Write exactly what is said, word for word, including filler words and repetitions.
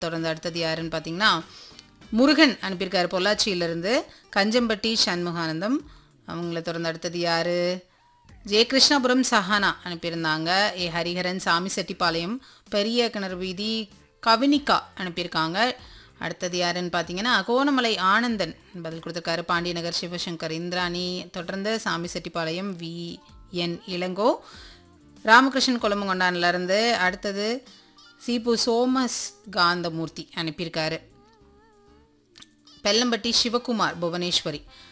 தொடர்ந்து அடுத்தது யாருன்னு பார்த்தீங்கன்னா முருகன் அனுப்பியிருக்காரு பொள்ளாச்சியிலிருந்து. கஞ்சம்பட்டி சண்முகானந்தம் அவங்கள தொடர்ந்து அடுத்தது யார்? ஜெய கிருஷ்ணாபுரம் சஹானா அனுப்பியிருந்தாங்க. ஏ ஹரிஹரன் சாமி செட்டிப்பாளையம் பெரிய கிணறு வீதி கவினிகா அனுப்பியிருக்காங்க. அடுத்தது யாருன்னு பார்த்தீங்கன்னா கோணமலை ஆனந்தன் பதில் கொடுத்துருக்காரு. பாண்டியநகர் சிவசங்கர் இந்திராணி தொடர்ந்து சாமி செட்டிப்பாளையம் வி என் இளங்கோ ராமகிருஷ்ணன் கொலம்பங்கொண்டான்லேருந்து. அடுத்தது சீபு சோமஸ் காந்தமூர்த்தி அனுப்பியிருக்காரு. பெல்லம்பட்டி சிவகுமார் புவனேஸ்வரி